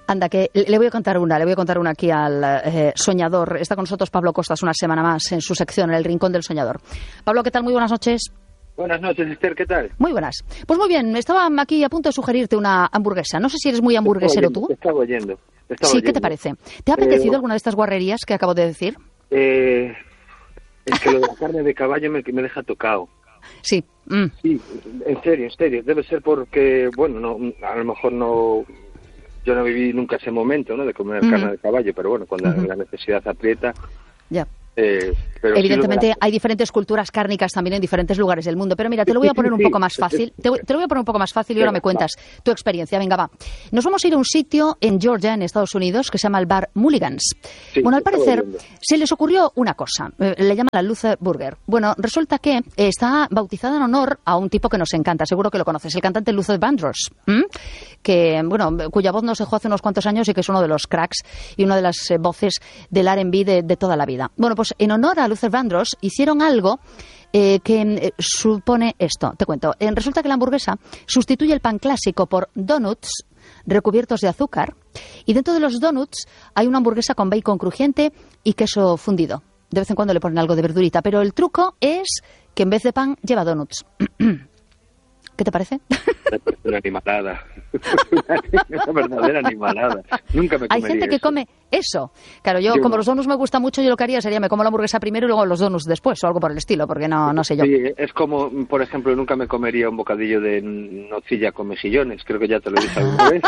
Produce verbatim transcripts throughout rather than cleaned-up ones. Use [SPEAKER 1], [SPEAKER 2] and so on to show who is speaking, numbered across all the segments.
[SPEAKER 1] Anda, que le voy a contar una, le voy a contar una aquí al eh, soñador. Está con nosotros Pablo Costas una semana más en su sección, en el Rincón del Soñador. Pablo, ¿qué tal? Muy buenas noches.
[SPEAKER 2] Buenas noches, Esther, ¿qué tal?
[SPEAKER 1] Muy buenas. Pues muy bien, estaba aquí a punto de sugerirte una hamburguesa. No sé si eres muy hamburguesero tú.
[SPEAKER 2] Te estaba oyendo. Te estaba
[SPEAKER 1] sí,
[SPEAKER 2] oyendo.
[SPEAKER 1] ¿Qué te parece? ¿Te ha apetecido
[SPEAKER 2] eh,
[SPEAKER 1] alguna de estas guarrerías que acabo de decir?
[SPEAKER 2] Eh, es que lo de la carne de caballo me, me deja tocado.
[SPEAKER 1] Sí. Mm.
[SPEAKER 2] Sí, en serio, en serio. Debe ser porque, bueno, no, a lo mejor no... Yo no viví nunca ese momento, ¿no?, de comer uh-huh. carne de caballo, pero bueno, cuando uh-huh. la necesidad aprieta...
[SPEAKER 1] Ya.
[SPEAKER 2] Eh, pero
[SPEAKER 1] Evidentemente
[SPEAKER 2] sí la...
[SPEAKER 1] hay diferentes culturas cárnicas también en diferentes lugares del mundo, pero mira, te lo voy a poner un poco más fácil, te, te lo voy a poner un poco más fácil y ahora me cuentas tu experiencia. Venga, va. Nos vamos a ir a un sitio en Georgia, en Estados Unidos, que se llama el bar Mulligan's.
[SPEAKER 2] Sí,
[SPEAKER 1] bueno, al parecer se les ocurrió una cosa, eh, le llaman la Luther Burger. Bueno, resulta que está bautizada en honor a un tipo que nos encanta, seguro que lo conoces, el cantante Luther Vandross, ¿m? que, bueno, cuya voz nos dejó hace unos cuantos años y que es uno de los cracks y una de las eh, voces del R and B de, de toda la vida. Bueno, pues en honor a Luther Vandross hicieron algo eh, que eh, supone esto. Te cuento. Eh, resulta que la hamburguesa sustituye el pan clásico por donuts recubiertos de azúcar y dentro de los donuts hay una hamburguesa con bacon crujiente y queso fundido. De vez en cuando le ponen algo de verdurita, pero el truco es que en vez de pan lleva donuts. ¿Qué te parece?
[SPEAKER 2] Me parece una animalada. Una verdadera animalada. Nunca me comería
[SPEAKER 1] Hay gente que
[SPEAKER 2] eso.
[SPEAKER 1] come eso. Claro, yo, yo como no. los donuts me gustan mucho, yo lo que haría sería me como la hamburguesa primero y luego los donuts después, o algo por el estilo, porque no, no sé yo.
[SPEAKER 2] Sí, es como, por ejemplo, nunca me comería un bocadillo de nocilla con mejillones. Creo que ya te lo he dicho alguna vez.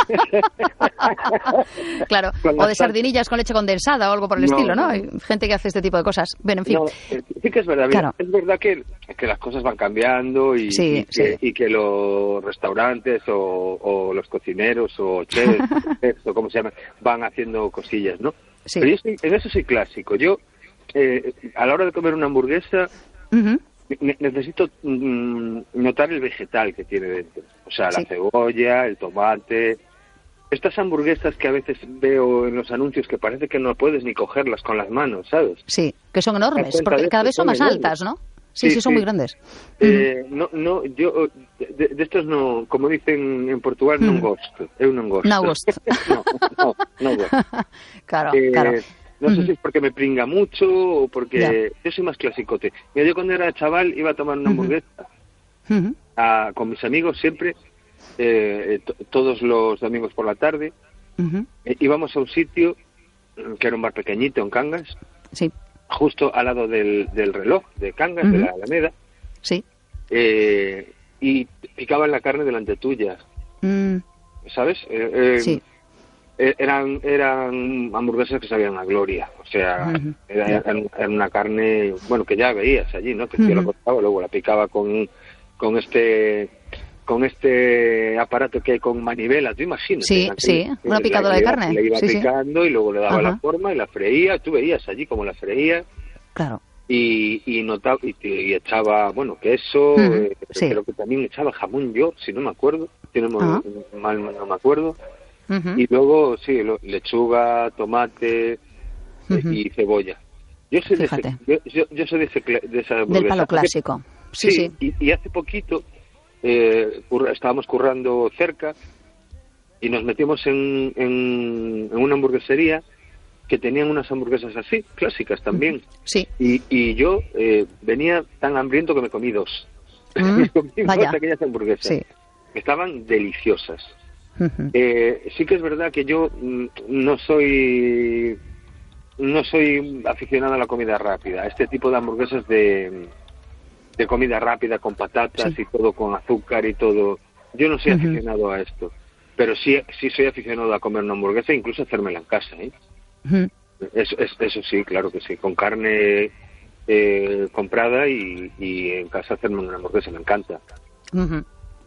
[SPEAKER 1] Claro,
[SPEAKER 2] con
[SPEAKER 1] o de sardinillas con leche condensada o algo por el no, estilo, ¿no? Hay gente que hace este tipo de cosas. Bueno, en fin.
[SPEAKER 2] No, sí que es verdad. Mira, claro. Es verdad que, que las cosas van cambiando y,
[SPEAKER 1] sí,
[SPEAKER 2] y, que,
[SPEAKER 1] sí.
[SPEAKER 2] y que los restaurantes o, o los cocineros o chefs, o como se llama, van haciendo cosillas, ¿no?
[SPEAKER 1] Sí.
[SPEAKER 2] Pero yo soy, en eso soy clásico. Yo, eh, a la hora de comer una hamburguesa, uh-huh. ne- necesito mm, notar el vegetal que tiene dentro. O sea, sí. la cebolla, el tomate. Estas hamburguesas que a veces veo en los anuncios que parece que no puedes ni cogerlas con las manos, ¿sabes?
[SPEAKER 1] Sí, que son enormes, porque cada vez son más enormes. Altas, ¿no? Sí, sí, sí, son sí. muy grandes.
[SPEAKER 2] Eh, uh-huh. No, no, yo de, de estos no, como dicen en Portugal, non gosto. Eu non gosto.
[SPEAKER 1] No gosto.
[SPEAKER 2] no, no, no gosto.
[SPEAKER 1] Claro,
[SPEAKER 2] eh,
[SPEAKER 1] claro.
[SPEAKER 2] No sé
[SPEAKER 1] uh-huh.
[SPEAKER 2] si es porque me pringa mucho o porque
[SPEAKER 1] yeah.
[SPEAKER 2] yo soy más clasicote. Mira, yo cuando era chaval iba a tomar una hamburguesa
[SPEAKER 1] uh-huh.
[SPEAKER 2] a, con mis amigos siempre, eh, t- todos los domingos por la tarde.
[SPEAKER 1] Uh-huh.
[SPEAKER 2] Eh, íbamos a un sitio que era un bar pequeñito en Cangas.
[SPEAKER 1] Sí.
[SPEAKER 2] Justo al lado del, del reloj de Cangas, uh-huh. de la Alameda.
[SPEAKER 1] Sí.
[SPEAKER 2] Eh, y picaban la carne delante tuya.
[SPEAKER 1] Mm.
[SPEAKER 2] ¿Sabes? Eh, eh,
[SPEAKER 1] sí.
[SPEAKER 2] Eran, eran hamburguesas que sabían a gloria. O sea,
[SPEAKER 1] uh-huh.
[SPEAKER 2] era, era, era una carne, bueno, que ya veías allí, ¿no? Que uh-huh. yo la cortaba, luego la picaba con, con este... con este aparato que hay con manivela, tú imagínate.
[SPEAKER 1] Sí, sí, una picadora de carne.
[SPEAKER 2] Le iba
[SPEAKER 1] sí,
[SPEAKER 2] picando
[SPEAKER 1] sí.
[SPEAKER 2] y luego le daba
[SPEAKER 1] Ajá.
[SPEAKER 2] la forma y la freía, tú veías allí como la freía.
[SPEAKER 1] Claro.
[SPEAKER 2] Y, y notaba, y, y echaba, bueno, queso,
[SPEAKER 1] uh-huh.
[SPEAKER 2] eh,
[SPEAKER 1] sí.
[SPEAKER 2] creo que también echaba jamón yo, si no me acuerdo, si no me, uh-huh. mal no me acuerdo.
[SPEAKER 1] Uh-huh.
[SPEAKER 2] Y luego, sí, lo, lechuga, tomate uh-huh. y cebolla. Yo soy, de ese, yo, yo, yo soy de, ese, de esa hamburguesa.
[SPEAKER 1] Del palo clásico. Sí,
[SPEAKER 2] sí.
[SPEAKER 1] sí.
[SPEAKER 2] Y, y hace poquito eh, curra, estábamos currando cerca y nos metimos en, en, en una hamburguesería que tenían unas hamburguesas así, clásicas también.
[SPEAKER 1] Sí.
[SPEAKER 2] Y, y yo eh, venía tan hambriento que me comí dos.
[SPEAKER 1] Mm,
[SPEAKER 2] me comí
[SPEAKER 1] vaya.
[SPEAKER 2] dos aquellas hamburguesas.
[SPEAKER 1] Sí.
[SPEAKER 2] Estaban deliciosas.
[SPEAKER 1] Uh-huh.
[SPEAKER 2] Eh, sí que es verdad que yo mm, no soy no soy aficionado a la comida rápida, a este tipo de hamburguesas de, de comida rápida con patatas sí. y todo con azúcar y todo. Yo no soy uh-huh. aficionado a esto, pero sí sí soy aficionado a comer una hamburguesa e incluso hacérmela en casa, ¿eh? Uh-huh. Eso, eso, eso sí, claro que sí, con carne eh, comprada y, y en casa hacerme una hamburguesa, me encanta.
[SPEAKER 1] Uh-huh.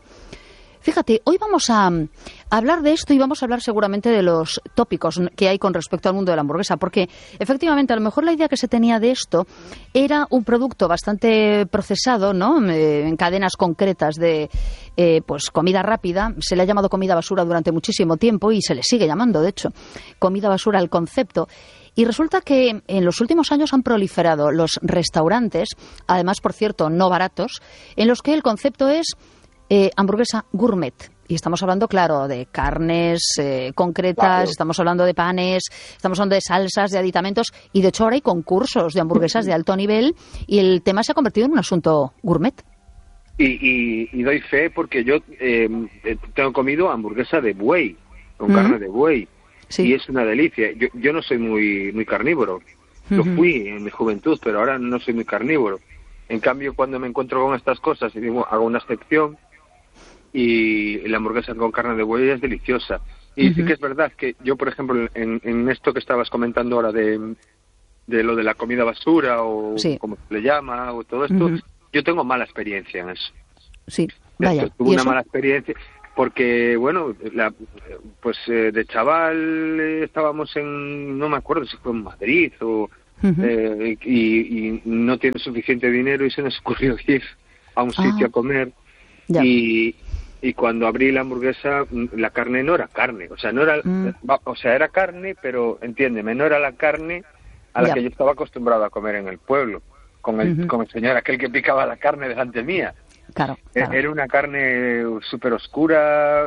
[SPEAKER 1] Fíjate, hoy vamos a hablar de esto y vamos a hablar seguramente de los tópicos que hay con respecto al mundo de la hamburguesa, porque efectivamente a lo mejor la idea que se tenía de esto era un producto bastante procesado, ¿no? Eh, en cadenas concretas de eh, pues comida rápida. Se le ha llamado comida basura durante muchísimo tiempo y se le sigue llamando, de hecho, comida basura al concepto. Y resulta que en los últimos años han proliferado los restaurantes, además, por cierto, no baratos, en los que el concepto es Eh, hamburguesa gourmet. Y estamos hablando, claro, de carnes eh, concretas, claro. Estamos hablando de panes, estamos hablando de salsas, de aditamentos, y de hecho ahora hay concursos de hamburguesas de alto nivel y el tema se ha convertido en un asunto gourmet.
[SPEAKER 2] Y, y, y doy fe porque yo eh, tengo comido hamburguesa de buey, con mm. carne de buey, sí. Y es una delicia. Yo, yo no soy muy, muy carnívoro, lo uh-huh. fui en mi juventud, pero ahora no soy muy carnívoro. En cambio, cuando me encuentro con estas cosas, y digo, hago una excepción, y la hamburguesa con carne de buey es deliciosa. Y uh-huh. sí que es verdad que yo, por ejemplo, en, en esto que estabas comentando ahora de, de lo de la comida basura o sí. como se le llama o todo esto, uh-huh. yo tengo mala experiencia en eso.
[SPEAKER 1] Sí, vaya.
[SPEAKER 2] Esto, tuve una eso? mala experiencia porque, bueno, la, pues eh, de chaval eh, estábamos en, no me acuerdo si fue en Madrid o uh-huh. eh, y, y no tiene suficiente dinero y se nos ocurrió ir a un sitio ah. a comer ya. y y cuando abrí la hamburguesa, la carne no era carne, o sea, no era, mm. o sea, era carne, pero entiéndeme, no era la carne a la yeah. que yo estaba acostumbrado a comer en el pueblo, con el, uh-huh. con el señor aquel que picaba la carne delante mía.
[SPEAKER 1] Claro, claro.
[SPEAKER 2] Era una carne súper oscura,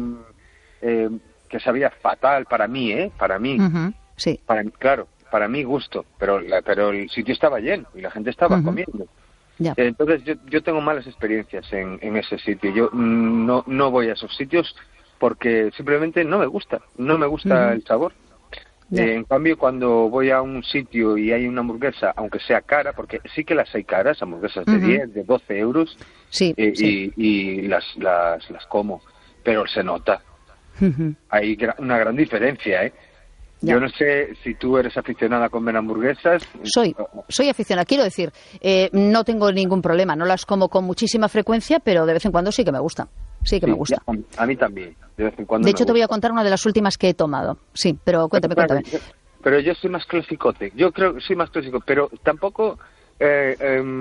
[SPEAKER 2] eh, que sabía fatal para mí, ¿eh? Para mí.
[SPEAKER 1] Uh-huh. Sí.
[SPEAKER 2] Para, claro, para mi gusto, pero, la, pero el sitio estaba lleno y la gente estaba uh-huh. comiendo. Yeah. Entonces yo, yo tengo malas experiencias en, en ese sitio. Yo no no voy a esos sitios porque simplemente no me gusta, no me gusta uh-huh. el sabor. Yeah. Eh, en cambio, cuando voy a un sitio y hay una hamburguesa, aunque sea cara, porque sí que las hay caras, hamburguesas de uh-huh. diez, de doce euros,
[SPEAKER 1] sí,
[SPEAKER 2] eh,
[SPEAKER 1] sí.
[SPEAKER 2] y, y las, las, las como, pero se nota. Uh-huh. Hay gra- una gran diferencia, ¿eh? Ya. Yo no sé si tú eres aficionada a comer hamburguesas.
[SPEAKER 1] Soy, soy aficionada. Quiero decir, eh, no tengo ningún problema. No las como con muchísima frecuencia, pero de vez en cuando sí que me gusta. Sí que
[SPEAKER 2] sí,
[SPEAKER 1] me gusta.
[SPEAKER 2] Ya, a mí también. De vez en cuando.
[SPEAKER 1] De hecho,
[SPEAKER 2] me
[SPEAKER 1] te
[SPEAKER 2] gusta.
[SPEAKER 1] voy a contar una de las últimas que he tomado. Sí, pero cuéntame,
[SPEAKER 2] pero,
[SPEAKER 1] cuéntame.
[SPEAKER 2] Yo, pero yo soy más clasicote. Yo creo que soy más clásico, pero tampoco eh,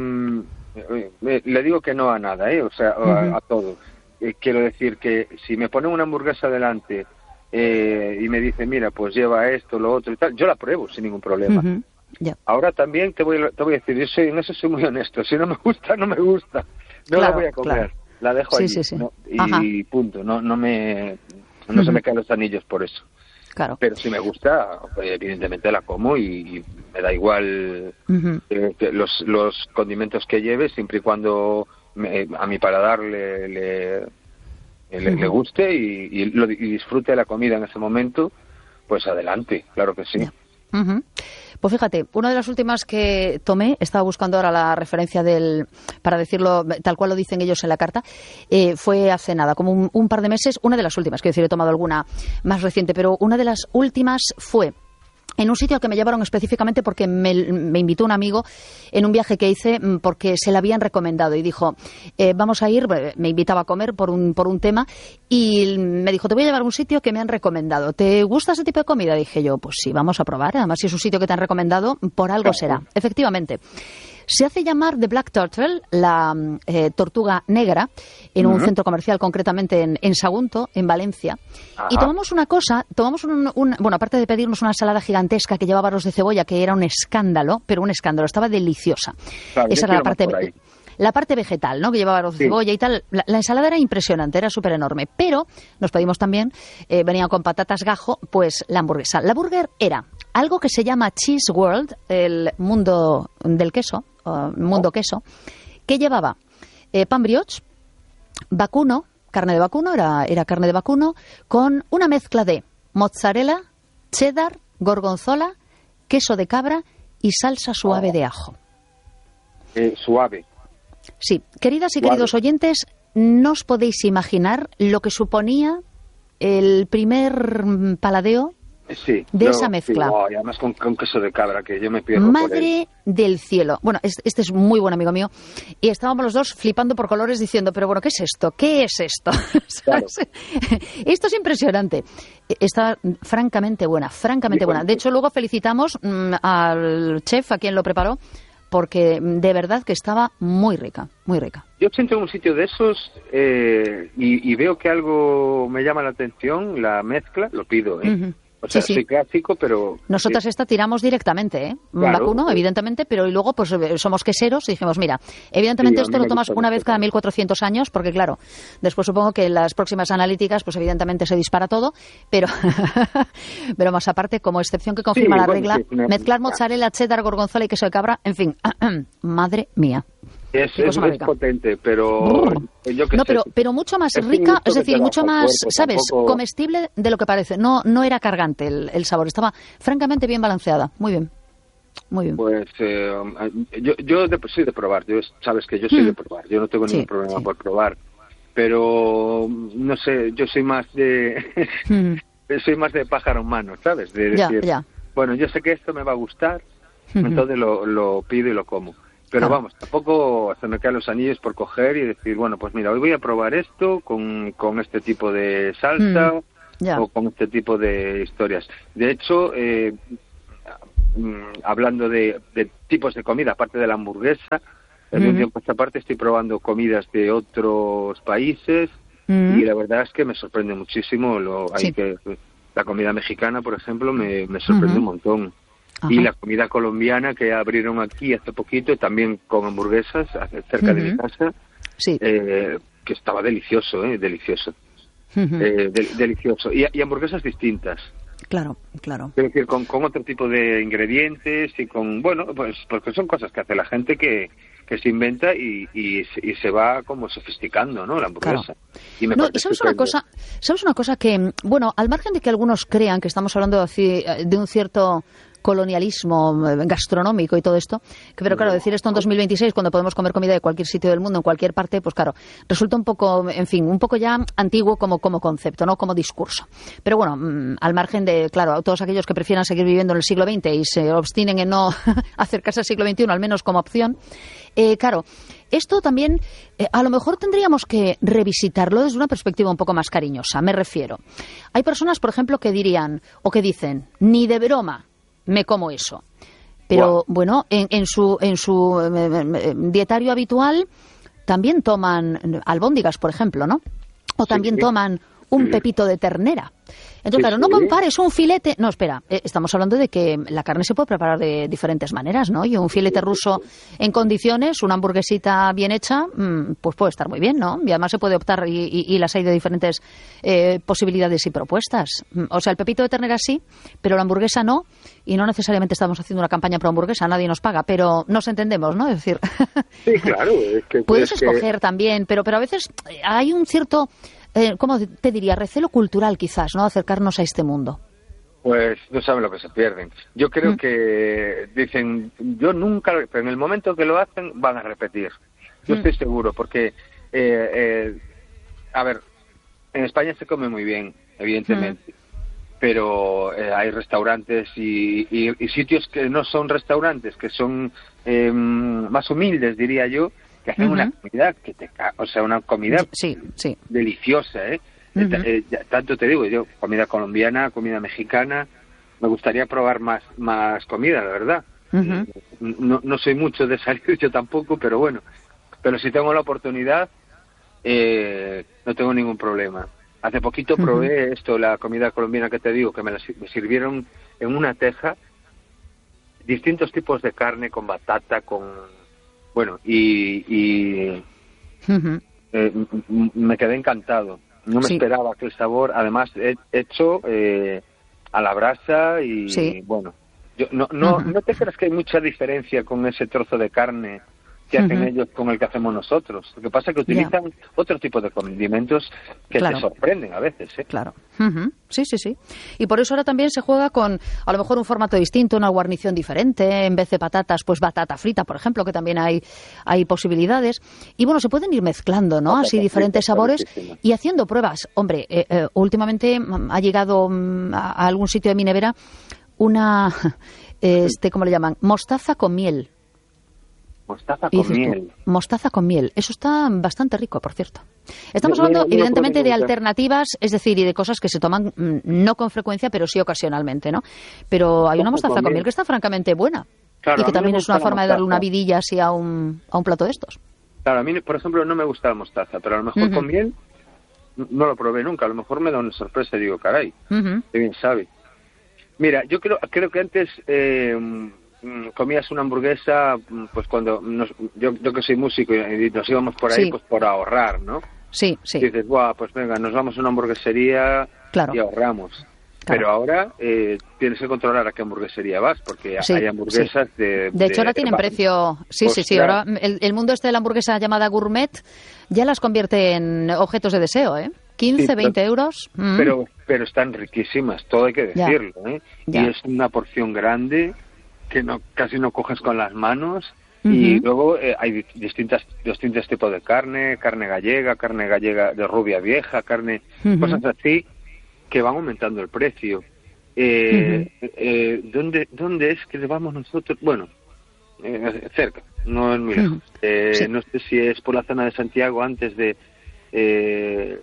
[SPEAKER 2] eh, eh, le digo que no a nada, ¿eh? O sea, uh-huh. a, a todo. Eh, quiero decir que si me ponen una hamburguesa delante Eh, y me dice, mira, pues lleva esto, lo otro y tal, yo la pruebo sin ningún problema.
[SPEAKER 1] Uh-huh. Yeah.
[SPEAKER 2] Ahora también te voy, te voy a decir, yo soy, en eso soy muy honesto, si no me gusta, no me gusta, no
[SPEAKER 1] claro,
[SPEAKER 2] la voy a comer,
[SPEAKER 1] claro.
[SPEAKER 2] la dejo
[SPEAKER 1] sí,
[SPEAKER 2] allí,
[SPEAKER 1] sí, sí.
[SPEAKER 2] ¿no? y Ajá. punto, no no me no uh-huh. se me caen los anillos por eso.
[SPEAKER 1] Claro.
[SPEAKER 2] Pero si me gusta, pues, evidentemente la como y, y me da igual uh-huh. eh, que los, los condimentos que lleve, siempre y cuando me, a mi paladar le... le Le, uh-huh. le guste y, y, lo, y disfrute de la comida en ese momento, pues adelante, claro que sí.
[SPEAKER 1] Yeah. Uh-huh. Pues fíjate, una de las últimas que tomé, estaba buscando ahora la referencia del, para decirlo tal cual lo dicen ellos en la carta, eh, fue hace nada, como un, un par de meses, una de las últimas, quiero decir, he tomado alguna más reciente, pero una de las últimas fue en un sitio al que me llevaron específicamente porque me, me invitó un amigo en un viaje que hice porque se le habían recomendado y dijo, eh, vamos a ir, me invitaba a comer por un, por un tema y me dijo, te voy a llevar a un sitio que me han recomendado. ¿Te gusta ese tipo de comida? Dije yo, pues sí, vamos a probar. Además, si es un sitio que te han recomendado, por algo será. Efectivamente. Se hace llamar The Black Turtle, la eh, tortuga negra, en un uh-huh. centro comercial, concretamente en, en Sagunto, en Valencia. Ajá. Y tomamos una cosa, tomamos un, un... Bueno, aparte de pedirnos una ensalada gigantesca que llevaba arroz de cebolla, que era un escándalo, pero un escándalo, estaba deliciosa.
[SPEAKER 2] Claro,
[SPEAKER 1] esa era la parte... La parte vegetal, ¿no? Que llevaba arroz de sí. cebolla y tal. La, la ensalada era impresionante, era súper enorme. Pero nos pedimos también, eh, venía con patatas gajo, pues la hamburguesa. La burger era algo que se llama Cheese World, el mundo del queso, uh, mundo oh. queso, que llevaba eh, pan brioche, vacuno, carne de vacuno, era, era carne de vacuno, con una mezcla de mozzarella, cheddar, gorgonzola, queso de cabra y salsa suave oh. de ajo.
[SPEAKER 2] Eh, suave.
[SPEAKER 1] Sí, queridas y queridos suave. oyentes, no os podéis imaginar lo que suponía el primer paladeo
[SPEAKER 2] sí,
[SPEAKER 1] de
[SPEAKER 2] yo,
[SPEAKER 1] esa mezcla.
[SPEAKER 2] Sí, wow, y además con, con queso de cabra, que yo me pierdo
[SPEAKER 1] Madre
[SPEAKER 2] por él.
[SPEAKER 1] del cielo. Bueno, este, este es muy buen amigo mío. Y estábamos los dos flipando por colores diciendo, pero bueno, ¿qué es esto? ¿Qué es esto? Claro. Esto es impresionante. Está francamente buena, francamente buena. De hecho, luego felicitamos mmm, al chef, a quien lo preparó, porque de verdad que estaba muy rica, muy rica.
[SPEAKER 2] Yo siento en un sitio de esos eh, y, y veo que algo me llama la atención, la mezcla, lo pido, ¿eh? Uh-huh. O sea,
[SPEAKER 1] sí, sí.
[SPEAKER 2] soy clásico, pero...
[SPEAKER 1] Nosotras esta tiramos directamente, ¿eh?
[SPEAKER 2] Claro,
[SPEAKER 1] Vacuno,
[SPEAKER 2] pues,
[SPEAKER 1] evidentemente, pero y luego pues somos queseros y dijimos, mira, evidentemente
[SPEAKER 2] sí,
[SPEAKER 1] esto lo tomas una vez
[SPEAKER 2] mucho,
[SPEAKER 1] cada mil cuatrocientos años, porque claro, después supongo que en las próximas analíticas, pues evidentemente se dispara todo, pero pero más aparte, como excepción que confirma
[SPEAKER 2] sí,
[SPEAKER 1] la
[SPEAKER 2] bueno,
[SPEAKER 1] regla,
[SPEAKER 2] sí, no,
[SPEAKER 1] mezclar mozzarella, cheddar, gorgonzola y queso de cabra, en fin, madre mía.
[SPEAKER 2] Es, es, es potente, pero yo que
[SPEAKER 1] no,
[SPEAKER 2] sé,
[SPEAKER 1] pero pero mucho más
[SPEAKER 2] es
[SPEAKER 1] rica, es
[SPEAKER 2] que
[SPEAKER 1] decir, mucho más,
[SPEAKER 2] cuerpo,
[SPEAKER 1] ¿sabes?
[SPEAKER 2] tampoco...
[SPEAKER 1] Comestible de lo que parece. No no era cargante el, el sabor, estaba francamente bien balanceada. Muy bien. Muy bien.
[SPEAKER 2] Pues eh, yo, yo de, soy de probar, yo, sabes que yo soy mm. de probar, yo no tengo ningún sí, problema sí. por probar, pero no sé, yo soy más de mm. soy más de pájaro humano, ¿sabes? De
[SPEAKER 1] ya,
[SPEAKER 2] decir,
[SPEAKER 1] ya.
[SPEAKER 2] bueno, yo sé que esto me va a gustar, mm-hmm. entonces lo, lo pido y lo como. Pero
[SPEAKER 1] claro.
[SPEAKER 2] vamos, tampoco se me caen los anillos por coger y decir, bueno, pues mira, hoy voy a probar esto con, con este tipo de salsa mm. yeah. o con este tipo de historias. De hecho, eh, hablando de, de tipos de comida, aparte de la hamburguesa, de mm-hmm. un tiempo a esta parte estoy probando comidas de otros países mm-hmm. y la verdad es que me sorprende muchísimo. Lo, sí. hay que, la comida mexicana, por ejemplo, me, me sorprende mm-hmm. un montón. Ajá. Y la comida colombiana que abrieron aquí hace poquito, también con hamburguesas, cerca uh-huh. de mi casa,
[SPEAKER 1] sí.
[SPEAKER 2] eh, que estaba delicioso, eh, delicioso. Uh-huh. Eh, de, delicioso. Y, y hamburguesas distintas.
[SPEAKER 1] Claro, claro.
[SPEAKER 2] Es decir, con, con otro tipo de ingredientes y con, bueno, pues porque son cosas que hace la gente que, que se inventa y, y, y se va como sofisticando, ¿no? La hamburguesa.
[SPEAKER 1] Claro.
[SPEAKER 2] Y me
[SPEAKER 1] no, y sabes una cosa, sabes una cosa que, bueno, al margen de que algunos crean que estamos hablando de, de un cierto colonialismo gastronómico y todo esto, que pero claro, decir esto en dos mil veintiséis cuando podemos comer comida de cualquier sitio del mundo, en cualquier parte, pues claro, resulta un poco, en fin, un poco ya antiguo como, como concepto, no como discurso. Pero bueno, mmm, al margen de, claro, todos aquellos que prefieran seguir viviendo en el siglo veinte y se obstinen en no acercarse al siglo veintiuno, al menos como opción, eh, claro, esto también, eh, a lo mejor tendríamos que revisitarlo desde una perspectiva un poco más cariñosa, me refiero. Hay personas, por ejemplo, que dirían, o que dicen, ni de broma me como eso. Pero wow. bueno, en, en su en su eh, dietario habitual también toman albóndigas, por ejemplo, ¿no? O también sí, sí. toman un pepito de ternera. Entonces, sí, claro, no compares un filete... No, espera, eh, estamos hablando de que la carne se puede preparar de diferentes maneras, ¿no? Y un filete ruso en condiciones, una hamburguesita bien hecha, mmm, pues puede estar muy bien, ¿no? Y además se puede optar, y, y, y las hay de diferentes eh, posibilidades y propuestas. O sea, el pepito de ternera sí, pero la hamburguesa no, y no necesariamente estamos haciendo una campaña pro hamburguesa, nadie nos paga, pero nos entendemos, ¿no? Es decir...
[SPEAKER 2] Sí, claro. Es que,
[SPEAKER 1] puedes
[SPEAKER 2] es
[SPEAKER 1] escoger
[SPEAKER 2] que...
[SPEAKER 1] también, pero, pero a veces hay un cierto... Eh, ¿cómo te diría? Recelo cultural, quizás, ¿no? Acercarnos a este mundo.
[SPEAKER 2] Pues no saben lo que se pierden. Yo creo mm. que dicen, yo nunca, pero en el momento que lo hacen van a repetir. Yo mm. estoy seguro, porque, eh, eh, a ver, en España se come muy bien, evidentemente, mm. pero eh, hay restaurantes y, y, y sitios que no son restaurantes, que son eh, más humildes, diría yo, que hacen uh-huh. una comida que te ca- o sea una comida
[SPEAKER 1] sí, sí.
[SPEAKER 2] deliciosa, ¿eh? Uh-huh. eh, eh tanto te digo yo, comida colombiana, comida mexicana, me gustaría probar más más comida, la verdad. Uh-huh. no, no soy mucho de salir yo tampoco, pero bueno, pero si tengo la oportunidad eh, no tengo ningún problema. Hace poquito probé uh-huh. esto, la comida colombiana que te digo, que me, la, me sirvieron en una teja distintos tipos de carne con batata, con bueno, y, y uh-huh. eh, m- me quedé encantado. No me sí. esperaba aquel sabor. Además, he hecho eh, a la brasa y, sí. bueno, yo, no, no, uh-huh. no te creas que hay mucha diferencia con ese trozo de carne que hacen uh-huh. ellos con el que hacemos nosotros. Lo que pasa es que utilizan yeah. otro tipo de condimentos que claro. te sorprenden a veces, ¿eh?
[SPEAKER 1] Claro. Uh-huh. Sí, sí, sí. Y por eso ahora también se juega con, a lo mejor, un formato distinto, una guarnición diferente. En vez de patatas, pues batata frita, por ejemplo, que también hay, hay posibilidades. Y bueno, se pueden ir mezclando, ¿no? Así diferentes sabores y haciendo pruebas. Hombre, eh, eh, últimamente ha llegado a, a algún sitio de mi nevera una, este, ¿cómo le llaman? Mostaza con miel.
[SPEAKER 2] Mostaza con miel.
[SPEAKER 1] Tú, mostaza con miel. Eso está bastante rico, por cierto. Estamos hablando, no, no, no evidentemente, de alternativas, es decir, y de cosas que se toman mmm, no con frecuencia, pero sí ocasionalmente, ¿no? Pero hay una mostaza con miel que está francamente buena. Claro, y que también es una forma de darle una vidilla así a un, a un plato de estos.
[SPEAKER 2] Claro, a mí, por ejemplo, no me gusta la mostaza, pero a lo mejor uh-huh. con miel no lo probé nunca. A lo mejor me da una sorpresa y digo, caray, uh-huh. qué bien sabe. Mira, yo creo, creo que antes eh, comías una hamburguesa, pues cuando nos, yo, yo que soy músico y nos íbamos por ahí, sí. pues por ahorrar, ¿no?
[SPEAKER 1] Sí, sí.
[SPEAKER 2] Y dices, guau, pues venga, nos vamos a una hamburguesería claro. y ahorramos. Claro. Pero ahora eh, tienes que controlar a qué hamburguesería vas, porque sí, hay hamburguesas sí. de...
[SPEAKER 1] De hecho,
[SPEAKER 2] de,
[SPEAKER 1] ahora
[SPEAKER 2] de,
[SPEAKER 1] tienen
[SPEAKER 2] de,
[SPEAKER 1] precio... Sí, pues, sí, sí. Claro. Ahora el, el mundo este de la hamburguesa llamada gourmet ya las convierte en objetos de deseo, ¿eh? quince, sí, veinte euros. Mm.
[SPEAKER 2] Pero, pero están riquísimas, todo hay que decirlo, ya. ¿eh? Ya. Y es una porción grande que no casi no coges con las manos. Uh-huh. Y luego eh, hay distintas distintos tipos de carne, carne gallega, carne gallega de rubia vieja, carne, uh-huh. cosas así que van aumentando el precio. Eh, uh-huh. eh, ¿dónde, ¿Dónde es que vamos nosotros? Bueno, eh, cerca, no es muy lejos. Uh-huh. Eh, sí. No sé si es por la zona de Santiago antes de... Eh,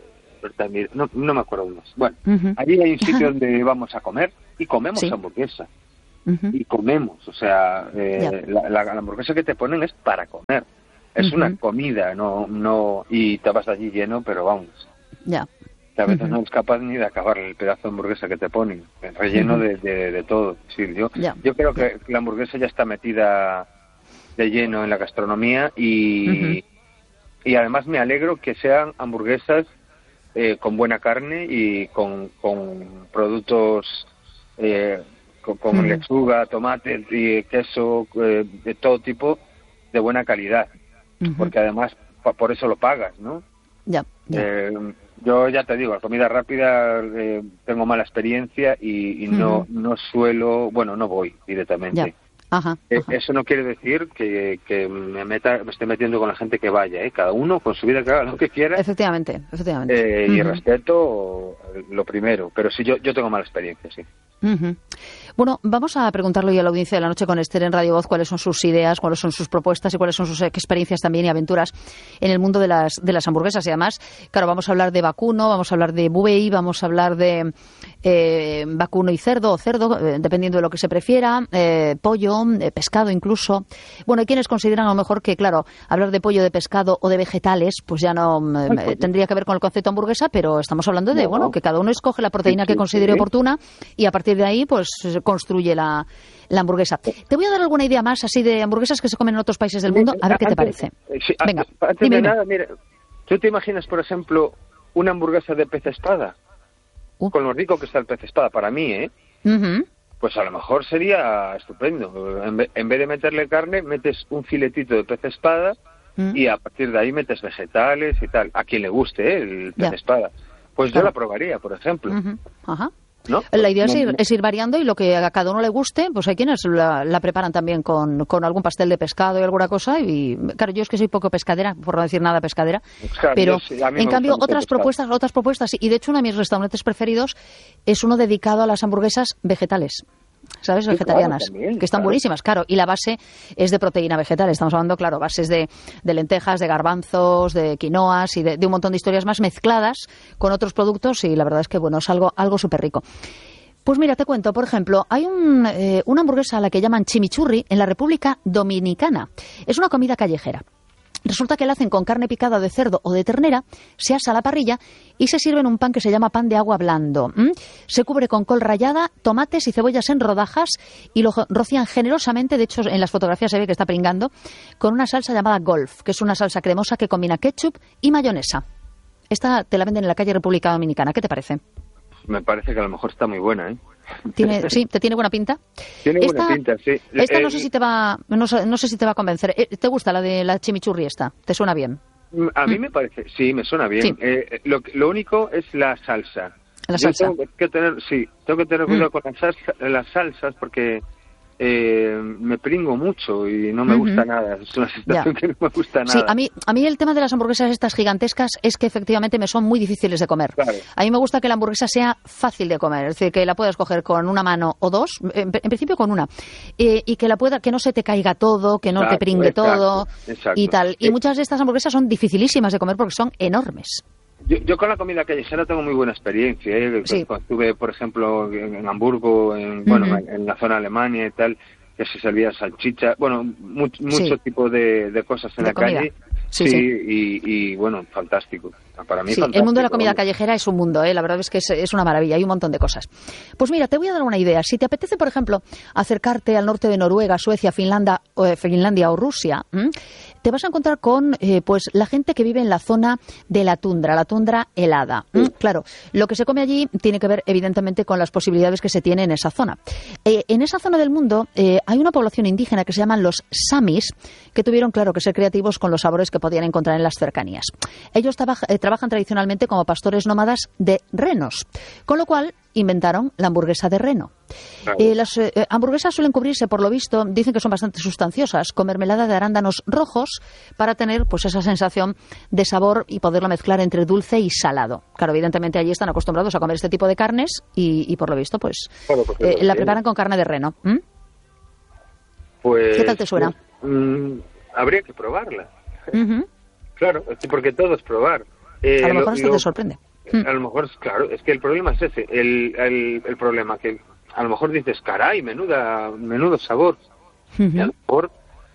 [SPEAKER 2] no, no me acuerdo más. Bueno, uh-huh. allí hay un sitio uh-huh. donde vamos a comer y comemos sí. hamburguesa. Uh-huh. Y comemos, o sea, eh, la, la, la hamburguesa que te ponen es para comer, es uh-huh. una comida, no, no, y te vas allí lleno, pero vamos,
[SPEAKER 1] ya,
[SPEAKER 2] que a veces uh-huh. no eres capaz ni de acabar el pedazo de hamburguesa que te ponen, relleno uh-huh. de, de, de todo. Sí, yo, ya. yo creo que la hamburguesa ya está metida de lleno en la gastronomía y, uh-huh. y además me alegro que sean hamburguesas eh, con buena carne y con, con productos eh, con, con mm. lechuga, tomate y queso eh, de todo tipo de buena calidad, uh-huh. porque además pa, por eso lo pagas, ¿no?
[SPEAKER 1] Ya. ya.
[SPEAKER 2] Eh, yo ya te digo, la comida rápida eh, tengo mala experiencia y, y uh-huh. no no suelo, bueno, no voy directamente.
[SPEAKER 1] Ya. Ajá,
[SPEAKER 2] eh,
[SPEAKER 1] ajá.
[SPEAKER 2] Eso no quiere decir que, que me meta me esté metiendo con la gente que vaya, ¿eh? Cada uno con su vida que haga lo que quiera.
[SPEAKER 1] Efectivamente, efectivamente.
[SPEAKER 2] Eh, uh-huh. Y respeto lo primero, pero sí, yo, yo tengo mala experiencia, sí.
[SPEAKER 1] Uh-huh. Bueno, vamos a preguntarle hoy a la audiencia de la noche con Esther en Radio Voz cuáles son sus ideas, cuáles son sus propuestas y cuáles son sus experiencias también y aventuras en el mundo de las de las hamburguesas. Y además, claro, vamos a hablar de vacuno, vamos a hablar de bovei, vamos a hablar de eh, vacuno y cerdo, o cerdo, eh, dependiendo de lo que se prefiera, eh, pollo, eh, pescado incluso. Bueno, hay quienes consideran a lo mejor que, claro, hablar de pollo, de pescado o de vegetales, pues ya no eh, tendría que ver con el concepto hamburguesa, pero estamos hablando de, no. bueno, que cada uno escoge la proteína que considere oportuna y a partir de ahí, pues construye la, la hamburguesa. Te voy a dar alguna idea más así de hamburguesas que se comen en otros países del mundo, a ver qué te parece.
[SPEAKER 2] Sí,
[SPEAKER 1] Venga,
[SPEAKER 2] antes
[SPEAKER 1] dime,
[SPEAKER 2] de
[SPEAKER 1] dime.
[SPEAKER 2] nada, mira, ¿tú te imaginas, por ejemplo, una hamburguesa de pez espada? Uh. Con lo rico que está el pez espada, para mí, ¿eh?
[SPEAKER 1] Uh-huh.
[SPEAKER 2] Pues a lo mejor sería estupendo. En vez, en vez de meterle carne, metes un filetito de pez espada uh-huh. y a partir de ahí metes vegetales y tal. A quien le guste, ¿eh? El pez yeah. espada. Pues claro. yo la probaría, por ejemplo.
[SPEAKER 1] Uh-huh. Ajá.
[SPEAKER 2] ¿No?
[SPEAKER 1] La idea
[SPEAKER 2] no,
[SPEAKER 1] es, ir,
[SPEAKER 2] no.
[SPEAKER 1] es ir variando y lo que a cada uno le guste, pues hay quienes la, la preparan también con, con algún pastel de pescado y alguna cosa. Y claro, yo es que soy poco pescadera, por no decir nada pescadera,
[SPEAKER 2] claro,
[SPEAKER 1] pero
[SPEAKER 2] sí,
[SPEAKER 1] en cambio otras propuestas, otras propuestas, y de hecho uno de mis restaurantes preferidos es uno dedicado a las hamburguesas vegetales. ¿Sabes?
[SPEAKER 2] Sí,
[SPEAKER 1] Vegetarianas,
[SPEAKER 2] claro, también,
[SPEAKER 1] que están
[SPEAKER 2] claro.
[SPEAKER 1] buenísimas, claro, y la base es de proteína vegetal. Estamos hablando, claro, bases de, de lentejas, de garbanzos, de quinoas y de, de un montón de historias más mezcladas con otros productos y la verdad es que, bueno, es algo, algo súper rico. Pues mira, te cuento, por ejemplo, hay un, eh, una hamburguesa a la que llaman chimichurri en la República Dominicana. Es una comida callejera. Resulta que la hacen con carne picada de cerdo o de ternera, se asa a la parrilla y se sirve en un pan que se llama pan de agua blando. ¿Mm? Se cubre con col rallada, tomates y cebollas en rodajas y lo rocían generosamente, de hecho en las fotografías se ve que está pringando, con una salsa llamada Golf, que es una salsa cremosa que combina ketchup y mayonesa. Esta te la venden en la calle República Dominicana. ¿Qué te parece?
[SPEAKER 2] Me parece que a lo mejor está muy buena, ¿eh?
[SPEAKER 1] ¿Tiene, sí, ¿te tiene buena pinta?
[SPEAKER 2] Tiene
[SPEAKER 1] esta,
[SPEAKER 2] buena pinta, sí.
[SPEAKER 1] Esta
[SPEAKER 2] eh,
[SPEAKER 1] no sé si te va, no, no sé si te va a convencer. ¿Te gusta la de la chimichurri esta? ¿Te suena bien?
[SPEAKER 2] A mí mm. me parece, sí, me suena bien. Sí. Eh, lo, lo único es la salsa.
[SPEAKER 1] La salsa.
[SPEAKER 2] Yo tengo que tener, sí, tengo que tener cuidado mm. con las salsas, las salsas porque eh, me pringo mucho y no me uh-huh. gusta nada. Es una sensación que no me gusta nada.
[SPEAKER 1] Sí, a mí, a mí el tema de las hamburguesas estas gigantescas es que efectivamente me son muy difíciles de comer.
[SPEAKER 2] Claro.
[SPEAKER 1] A mí me gusta que la hamburguesa sea fácil de comer, es decir, que la puedas coger con una mano o dos, en, en principio con una, eh, y que la pueda, que no se te caiga todo, que no
[SPEAKER 2] exacto,
[SPEAKER 1] te pringue
[SPEAKER 2] exacto,
[SPEAKER 1] todo
[SPEAKER 2] exacto.
[SPEAKER 1] y tal. Y
[SPEAKER 2] sí.
[SPEAKER 1] muchas de estas hamburguesas son dificilísimas de comer porque son enormes.
[SPEAKER 2] Yo, yo con la comida callejera tengo muy buena experiencia. ¿eh?
[SPEAKER 1] Sí.
[SPEAKER 2] Cuando estuve, por ejemplo, en, en Hamburgo, en, bueno,
[SPEAKER 1] uh-huh.
[SPEAKER 2] en, en la zona de Alemania y tal, que se servía salchicha, bueno, much, mucho
[SPEAKER 1] sí.
[SPEAKER 2] tipo de, de cosas en
[SPEAKER 1] de
[SPEAKER 2] la
[SPEAKER 1] comida.
[SPEAKER 2] calle.
[SPEAKER 1] Sí,
[SPEAKER 2] sí,
[SPEAKER 1] sí.
[SPEAKER 2] Y, y bueno, fantástico. Para mí
[SPEAKER 1] sí,
[SPEAKER 2] fantástico.
[SPEAKER 1] El mundo de la comida callejera es un mundo, ¿eh? La verdad es que es, es una maravilla, hay un montón de cosas. Pues mira, te voy a dar una idea. Si te apetece, por ejemplo, acercarte al norte de Noruega, Suecia, Finlandia, eh, Finlandia o Rusia, ¿m? te vas a encontrar con eh, pues la gente que vive en la zona de la tundra, la tundra helada. ¿m? Sí. Claro, lo que se come allí tiene que ver, evidentemente, con las posibilidades que se tiene en esa zona. Eh, en esa zona del mundo eh, hay una población indígena que se llaman los samis, que tuvieron, claro, que ser creativos con los sabores que podían encontrar en las cercanías. Ellos trabaja, eh, trabajan tradicionalmente como pastores nómadas de renos, con lo cual inventaron la hamburguesa de reno. Claro. Eh, las eh, hamburguesas suelen cubrirse, por lo visto, dicen que son bastante sustanciosas, con mermelada de arándanos rojos para tener pues esa sensación de sabor y poderlo mezclar entre dulce y salado. Claro, evidentemente allí están acostumbrados a comer este tipo de carnes y, y por lo visto, pues, claro, pues eh, la preparan con carne de reno. ¿Mm?
[SPEAKER 2] Pues,
[SPEAKER 1] ¿qué tal te suena?
[SPEAKER 2] Pues, mm, habría que probarla.
[SPEAKER 1] Uh-huh.
[SPEAKER 2] Claro, porque todo es probar. Eh,
[SPEAKER 1] a lo mejor
[SPEAKER 2] lo,
[SPEAKER 1] esto
[SPEAKER 2] lo,
[SPEAKER 1] te sorprende.
[SPEAKER 2] A lo mejor, claro, es que el problema es ese. El, el, el problema que a lo mejor dices, caray, menuda, menudo sabor. Uh-huh. Y a lo mejor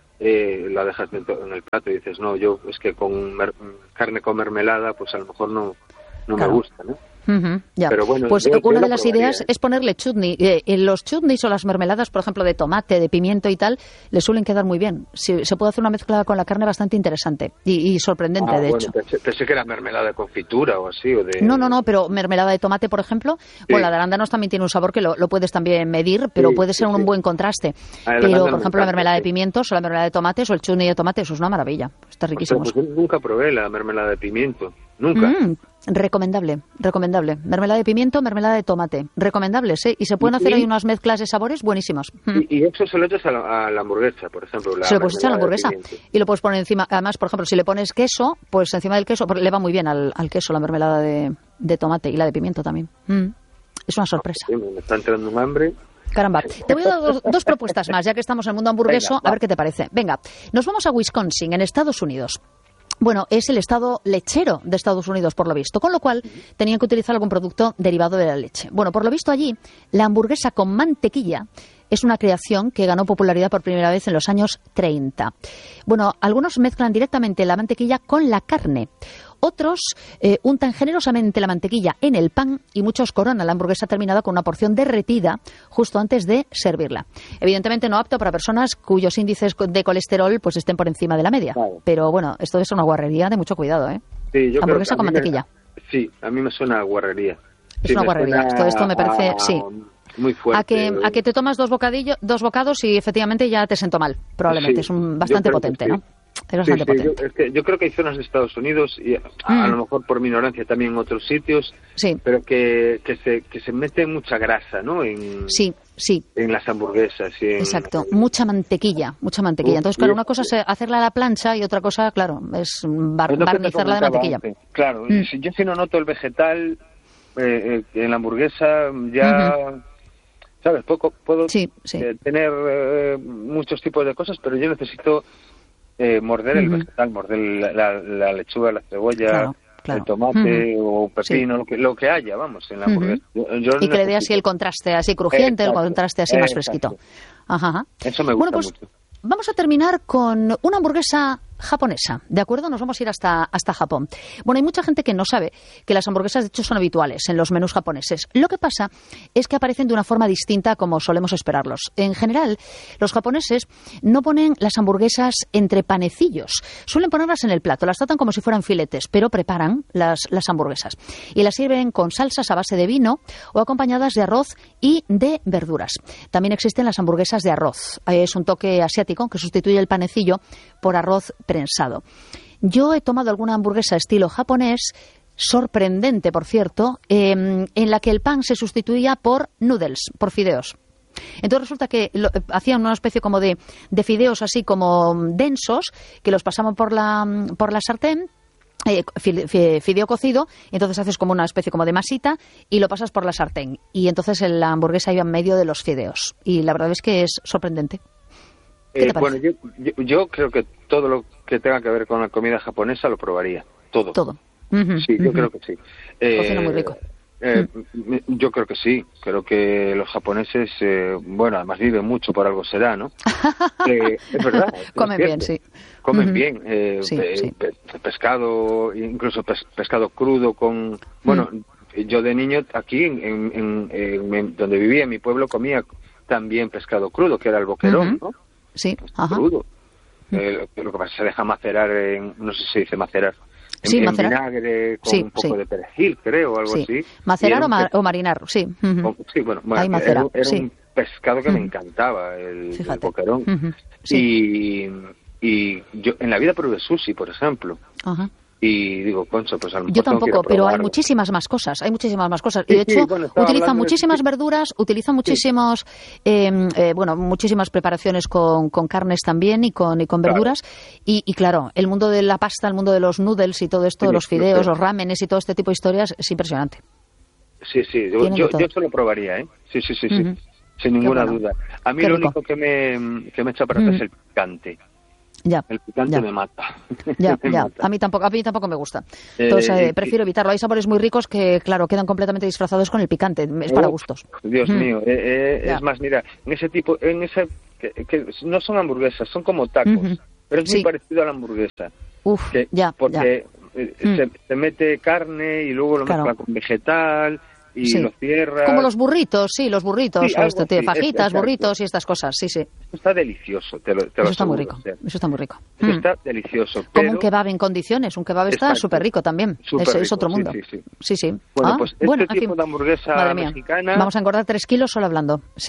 [SPEAKER 2] eh, la dejas en el plato y dices, no, yo es que con mer- carne con mermelada, pues a lo mejor no, no claro. me gusta, ¿no?
[SPEAKER 1] Uh-huh, ya.
[SPEAKER 2] Pero bueno,
[SPEAKER 1] pues
[SPEAKER 2] yo,
[SPEAKER 1] una
[SPEAKER 2] yo
[SPEAKER 1] de las
[SPEAKER 2] probaría,
[SPEAKER 1] ideas
[SPEAKER 2] ¿eh?
[SPEAKER 1] es ponerle chutney. Eh, en los chutneys o las mermeladas, por ejemplo, de tomate, de pimiento y tal, le suelen quedar muy bien. Se, se puede hacer una mezcla con la carne bastante interesante y, y sorprendente,
[SPEAKER 2] ah,
[SPEAKER 1] de
[SPEAKER 2] bueno,
[SPEAKER 1] hecho.
[SPEAKER 2] Pensé, pensé que era mermelada de confitura o así. O de...
[SPEAKER 1] No, no, no, pero mermelada de tomate, por ejemplo, sí. Bueno, la de arándanos también tiene un sabor que lo, lo puedes también medir, pero sí, puede ser sí, un sí. buen contraste. Ah, pero, por ejemplo, la mermelada sí. de pimientos o la mermelada de tomates o el chutney de tomate, eso es una maravilla. Está riquísimo.
[SPEAKER 2] Pues, pues, nunca probé la mermelada de pimiento. Nunca.
[SPEAKER 1] Mm, recomendable, recomendable. Mermelada de pimiento, mermelada de tomate. Recomendables, ¿eh? Y se pueden hacer ahí unas mezclas de sabores buenísimas. Mm.
[SPEAKER 2] Y, y eso se lo echas a la, a la hamburguesa, por ejemplo. La
[SPEAKER 1] se lo puedes echar a la hamburguesa. Y lo puedes poner encima. Además, por ejemplo, si le pones queso, pues encima del queso, le va muy bien al, al queso la mermelada de, de tomate y la de pimiento también. Mm. Es una sorpresa.
[SPEAKER 2] Sí, me está entrando un hambre.
[SPEAKER 1] Caramba, te voy a dar dos, dos propuestas más, ya que estamos en el mundo hamburgueso. Venga, a ver qué te parece. Venga, nos vamos a Wisconsin, en Estados Unidos. Bueno, es el estado lechero de Estados Unidos, por lo visto, con lo cual tenían que utilizar algún producto derivado de la leche. Bueno, por lo visto allí, la hamburguesa con mantequilla es una creación que ganó popularidad por primera vez en los años treinta. Bueno, algunos mezclan directamente la mantequilla con la carne. Otros eh, untan generosamente la mantequilla en el pan y muchos coronan la hamburguesa terminada con una porción derretida justo antes de servirla. Evidentemente no apto para personas cuyos índices de colesterol pues estén por encima de la media. Claro. Pero bueno, esto es una guarrería de mucho cuidado, ¿eh?
[SPEAKER 2] Sí, yo
[SPEAKER 1] hamburguesa
[SPEAKER 2] creo que
[SPEAKER 1] con mantequilla.
[SPEAKER 2] Me, sí, a mí me suena a guarrería.
[SPEAKER 1] Es
[SPEAKER 2] sí,
[SPEAKER 1] una guarrería. Todo esto me parece,
[SPEAKER 2] a,
[SPEAKER 1] sí.
[SPEAKER 2] Muy fuerte.
[SPEAKER 1] A que, a que te tomas dos bocadillos, dos bocados y efectivamente ya te sentó mal, probablemente. Sí, es un bastante potente, sí. ¿no? Es bastante
[SPEAKER 2] sí, sí,
[SPEAKER 1] potente.
[SPEAKER 2] Yo, es que yo creo que hay zonas de Estados Unidos, y a, mm. a lo mejor por mi ignorancia también en otros sitios,
[SPEAKER 1] sí.
[SPEAKER 2] pero que, que, se, que se mete mucha grasa, ¿no? En,
[SPEAKER 1] sí, sí.
[SPEAKER 2] En las hamburguesas. Y en,
[SPEAKER 1] exacto, mucha mantequilla, mucha mantequilla. Entonces, claro, una cosa es hacerla a la plancha y otra cosa, claro, es bar, es barnizarla de mantequilla.
[SPEAKER 2] Antes. Claro, mm. si yo si no noto el vegetal eh, eh, en la hamburguesa, ya... Uh-huh. ¿Sabes? Poco, puedo
[SPEAKER 1] sí, sí.
[SPEAKER 2] Eh, tener eh, muchos tipos de cosas, pero yo necesito eh, morder uh-huh. el vegetal, morder la, la, la lechuga, la cebolla, claro, claro. el tomate uh-huh. o pepino, sí. lo, que, lo que haya, vamos, en la hamburguesa. Uh-huh. Yo, yo
[SPEAKER 1] y
[SPEAKER 2] necesito...
[SPEAKER 1] que le dé así el contraste así crujiente, exacto, el contraste así más fresquito. Ajá, ajá.
[SPEAKER 2] Eso me gusta
[SPEAKER 1] bueno, pues,
[SPEAKER 2] mucho.
[SPEAKER 1] Vamos a terminar con una hamburguesa japonesa, ¿de acuerdo? Nos vamos a ir hasta, hasta Japón. Bueno, hay mucha gente que no sabe que las hamburguesas de hecho son habituales en los menús japoneses. Lo que pasa es que aparecen de una forma distinta como solemos esperarlos. En general, los japoneses no ponen las hamburguesas entre panecillos. Suelen ponerlas en el plato, las tratan como si fueran filetes, pero preparan las, las hamburguesas. Y las sirven con salsas a base de vino o acompañadas de arroz y de verduras. También existen las hamburguesas de arroz. Es un toque asiático que sustituye el panecillo por arroz prensado. Yo he tomado alguna hamburguesa estilo japonés, sorprendente por cierto, eh, en la que el pan se sustituía por noodles, por fideos. Entonces resulta que lo, hacían una especie como de, de fideos así como densos, que los pasaban por la, por la sartén, Eh, fideo cocido, y entonces haces como una especie como de masita y lo pasas por la sartén. Y entonces la hamburguesa iba en medio de los fideos. Y la verdad es que es sorprendente.
[SPEAKER 2] Eh, bueno, yo, yo, yo creo que todo lo que tenga que ver con la comida japonesa lo probaría. Todo.
[SPEAKER 1] Todo.
[SPEAKER 2] Uh-huh, sí, yo uh-huh. creo que sí.
[SPEAKER 1] Eh, Cocina muy rico.
[SPEAKER 2] Eh, yo creo que sí, creo que los japoneses, eh, bueno, además viven mucho, por algo será, ¿no? Eh, es verdad.
[SPEAKER 1] Comen bien, sí.
[SPEAKER 2] Comen
[SPEAKER 1] uh-huh.
[SPEAKER 2] bien, eh,
[SPEAKER 1] sí,
[SPEAKER 2] pe-
[SPEAKER 1] sí.
[SPEAKER 2] pe- pescado, incluso pes- pescado crudo con... Bueno, mm. yo de niño aquí, en, en, en, en donde vivía, en mi pueblo, comía también pescado crudo, que era el boquerón, uh-huh. ¿no?
[SPEAKER 1] Sí, ajá.
[SPEAKER 2] Crudo. Uh-huh. Eh, lo, lo que pasa es que se deja macerar, en, no sé si se dice macerar, en,
[SPEAKER 1] sí,
[SPEAKER 2] en
[SPEAKER 1] macerar.
[SPEAKER 2] vinagre con
[SPEAKER 1] sí,
[SPEAKER 2] un poco
[SPEAKER 1] sí.
[SPEAKER 2] de perejil, creo, o algo
[SPEAKER 1] sí.
[SPEAKER 2] así.
[SPEAKER 1] Macerar o,
[SPEAKER 2] un,
[SPEAKER 1] ma- o marinar, sí. Uh-huh.
[SPEAKER 2] o, sí, bueno, bueno
[SPEAKER 1] Ahí macera,
[SPEAKER 2] era, era
[SPEAKER 1] sí.
[SPEAKER 2] un pescado que uh-huh. me encantaba, el, el boquerón. Uh-huh. Sí. Y, y yo en la vida probé sushi, por ejemplo. Ajá. Uh-huh. Y digo, concho, pues a lo mejor
[SPEAKER 1] yo tampoco, pero hay
[SPEAKER 2] probarlo.
[SPEAKER 1] muchísimas más cosas, hay muchísimas más cosas.
[SPEAKER 2] Sí,
[SPEAKER 1] y de hecho,
[SPEAKER 2] sí, bueno,
[SPEAKER 1] utilizan muchísimas
[SPEAKER 2] de...
[SPEAKER 1] verduras, utilizan muchísimos, sí. eh, eh, bueno, muchísimas preparaciones con, con carnes también y con, y con verduras. Claro. Y, y claro, el mundo de la pasta, el mundo de los noodles y todo esto, sí, los fideos, sí. los ramenes y todo este tipo de historias es impresionante.
[SPEAKER 2] Sí, sí, yo, yo, yo eso lo probaría, ¿eh? Sí, sí, sí, sí, uh-huh. sin ninguna bueno. duda. A mí Qué lo rico. único que me, que me echa para atrás uh-huh. es el picante.
[SPEAKER 1] Ya,
[SPEAKER 2] el picante
[SPEAKER 1] ya.
[SPEAKER 2] me mata.
[SPEAKER 1] Ya,
[SPEAKER 2] me
[SPEAKER 1] ya.
[SPEAKER 2] mata.
[SPEAKER 1] A mí tampoco, a mí tampoco me gusta. Entonces eh, eh, prefiero evitarlo. Hay sabores muy ricos que, claro, quedan completamente disfrazados con el picante. Es para gustos.
[SPEAKER 2] Dios mm. mío, eh, eh, es más, mira, en ese tipo, en ese que, que no son hamburguesas, son como tacos, uh-huh. pero es muy sí. parecido a la hamburguesa.
[SPEAKER 1] Uf,
[SPEAKER 2] que,
[SPEAKER 1] ya,
[SPEAKER 2] porque
[SPEAKER 1] ya.
[SPEAKER 2] Eh, mm. se, se mete carne y luego lo claro. mezcla con vegetal. Y sí. lo cierras.
[SPEAKER 1] Como los burritos, sí, los burritos,
[SPEAKER 2] sí,
[SPEAKER 1] o esto,
[SPEAKER 2] así,
[SPEAKER 1] fajitas,
[SPEAKER 2] es,
[SPEAKER 1] burritos y estas cosas, sí, sí.
[SPEAKER 2] Está delicioso, te lo, te
[SPEAKER 1] Eso
[SPEAKER 2] lo
[SPEAKER 1] está
[SPEAKER 2] aseguro,
[SPEAKER 1] muy rico,
[SPEAKER 2] o sea.
[SPEAKER 1] eso está muy rico.
[SPEAKER 2] Eso
[SPEAKER 1] mm.
[SPEAKER 2] está delicioso.
[SPEAKER 1] Como
[SPEAKER 2] pero...
[SPEAKER 1] un kebab en condiciones, un kebab está súper rico también, es, es otro mundo.
[SPEAKER 2] Sí, sí.
[SPEAKER 1] sí, sí.
[SPEAKER 2] Bueno,
[SPEAKER 1] ah,
[SPEAKER 2] pues este
[SPEAKER 1] bueno,
[SPEAKER 2] tipo
[SPEAKER 1] en fin.
[SPEAKER 2] de hamburguesa
[SPEAKER 1] Madre mía.
[SPEAKER 2] mexicana...
[SPEAKER 1] Vamos a engordar tres kilos solo hablando, sí.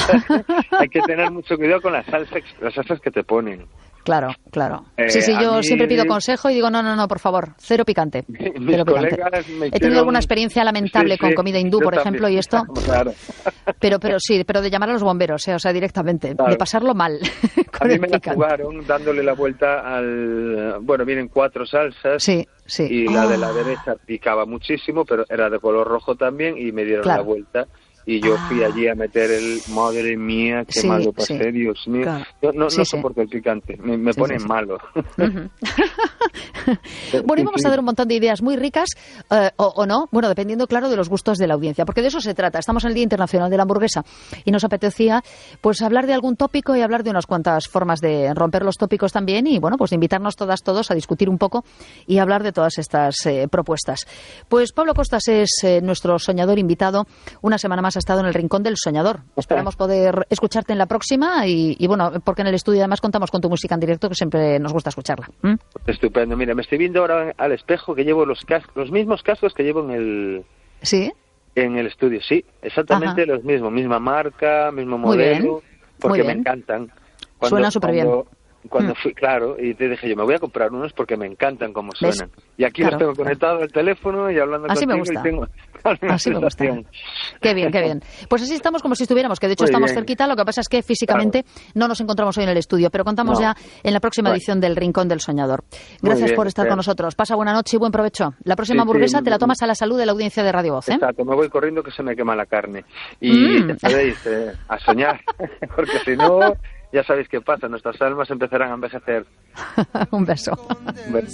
[SPEAKER 2] Hay que tener mucho cuidado con las salsas, las salsas que te ponen.
[SPEAKER 1] Claro, claro.
[SPEAKER 2] Eh,
[SPEAKER 1] sí, sí, yo
[SPEAKER 2] mí...
[SPEAKER 1] siempre pido consejo y digo, no, no, no, por favor, cero picante.
[SPEAKER 2] Mis
[SPEAKER 1] cero
[SPEAKER 2] colegas
[SPEAKER 1] picante.
[SPEAKER 2] me
[SPEAKER 1] He tenido
[SPEAKER 2] hicieron...
[SPEAKER 1] alguna experiencia lamentable
[SPEAKER 2] sí,
[SPEAKER 1] con
[SPEAKER 2] sí,
[SPEAKER 1] comida hindú, por
[SPEAKER 2] también.
[SPEAKER 1] ejemplo, y esto...
[SPEAKER 2] Claro.
[SPEAKER 1] Pero, pero sí, pero de llamar a los bomberos, eh, o sea, directamente,
[SPEAKER 2] claro.
[SPEAKER 1] de pasarlo mal.
[SPEAKER 2] A mí me la jugaron dándole la vuelta al... Bueno, vienen cuatro salsas.
[SPEAKER 1] Sí, sí.
[SPEAKER 2] Y la
[SPEAKER 1] oh.
[SPEAKER 2] de la derecha picaba muchísimo, pero era de color rojo también y me dieron
[SPEAKER 1] claro.
[SPEAKER 2] la vuelta. Y yo fui allí a meter el... Madre mía, qué
[SPEAKER 1] sí,
[SPEAKER 2] mal lo pasé,
[SPEAKER 1] sí.
[SPEAKER 2] Dios mío.
[SPEAKER 1] Claro.
[SPEAKER 2] Yo no,
[SPEAKER 1] sí,
[SPEAKER 2] no
[SPEAKER 1] sí.
[SPEAKER 2] soporto el picante, me, me
[SPEAKER 1] sí,
[SPEAKER 2] pone
[SPEAKER 1] sí, sí.
[SPEAKER 2] malo.
[SPEAKER 1] Uh-huh. Bueno, y vamos a dar un montón de ideas muy ricas, eh, o, o no, bueno, dependiendo, claro, de los gustos de la audiencia, porque de eso se trata. Estamos en el Día Internacional de la Hamburguesa y nos apetecía, pues, hablar de algún tópico y hablar de unas cuantas formas de romper los tópicos también y, bueno, pues de invitarnos todas, todos a discutir un poco y hablar de todas estas eh, propuestas. Pues Pablo Costas es eh, nuestro soñador invitado. Una semana más ha estado en el Rincón del Soñador. Esperamos poder escucharte en la próxima y, y, bueno, porque en el estudio además contamos con tu música en directo, que siempre nos gusta escucharla. ¿Mm?
[SPEAKER 2] Estupendo. Mira, me estoy viendo ahora al espejo que llevo los cascos, los mismos cascos que llevo en el...
[SPEAKER 1] ¿Sí?
[SPEAKER 2] En el estudio, sí. Exactamente Ajá. los mismos. Misma marca, mismo modelo. Porque me encantan. Cuando,
[SPEAKER 1] Suena súper bien.
[SPEAKER 2] Cuando fui, claro, y te dije yo, me voy a comprar unos porque me encantan cómo suenan.
[SPEAKER 1] ¿Ves?
[SPEAKER 2] Y aquí
[SPEAKER 1] claro,
[SPEAKER 2] los tengo
[SPEAKER 1] claro.
[SPEAKER 2] conectados al teléfono y hablando
[SPEAKER 1] así
[SPEAKER 2] contigo
[SPEAKER 1] me gusta.
[SPEAKER 2] y tengo
[SPEAKER 1] así me gusta. Qué bien, qué bien. Pues así estamos como si estuviéramos, que de hecho
[SPEAKER 2] Muy
[SPEAKER 1] estamos
[SPEAKER 2] bien.
[SPEAKER 1] cerquita, lo que pasa es que físicamente claro. no nos encontramos hoy en el estudio, pero contamos no. ya en la próxima
[SPEAKER 2] bueno.
[SPEAKER 1] edición del Rincón del Soñador. Gracias
[SPEAKER 2] bien,
[SPEAKER 1] por estar
[SPEAKER 2] bien.
[SPEAKER 1] con nosotros. Pasa buena noche y buen provecho. La próxima
[SPEAKER 2] sí,
[SPEAKER 1] hamburguesa
[SPEAKER 2] sí,
[SPEAKER 1] te la tomas a la salud de la audiencia de Radio Voz, ¿eh?
[SPEAKER 2] Exacto, me voy corriendo que se me quema la carne. Y
[SPEAKER 1] mm.
[SPEAKER 2] ya sabéis, eh, a soñar, porque si no... Ya sabéis qué pasa, nuestras almas empezarán a envejecer.
[SPEAKER 1] Un beso.
[SPEAKER 2] Un beso.